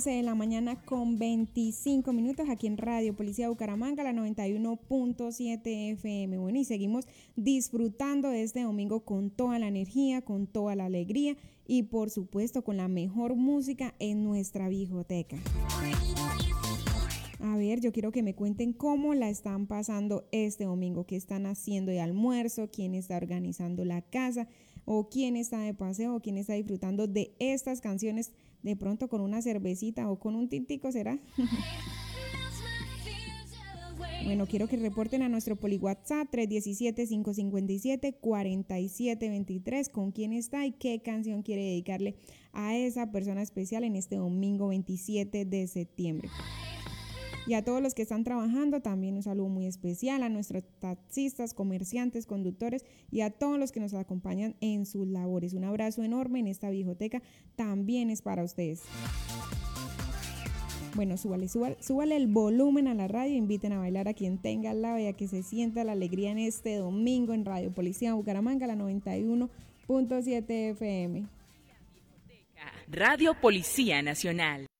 11 de la mañana con 25 minutos aquí en Radio Policía Bucaramanga, la 91.7 FM. Bueno, y seguimos disfrutando de este domingo con toda la energía, con toda la alegría y por supuesto con la mejor música en nuestra biblioteca. A ver, yo quiero que me cuenten cómo la están pasando este domingo, qué están haciendo de almuerzo, quién está organizando la casa o quién está de paseo o quién está disfrutando de estas canciones de pronto con una cervecita o con un tintico, ¿será? Bueno, quiero que reporten a nuestro PoliWhatsApp 317-557-4723 con quién está y qué canción quiere dedicarle a esa persona especial en este domingo 27 de septiembre. Y a todos los que están trabajando, también un saludo muy especial a nuestros taxistas, comerciantes, conductores y a todos los que nos acompañan en sus labores. Un abrazo enorme en esta biblioteca, también es para ustedes. Bueno, súbale el volumen a la radio, inviten a bailar a quien tenga al lado y a que se sienta la alegría en este domingo en Radio Policía Bucaramanga, la 91.7 FM. Radio Policía Nacional.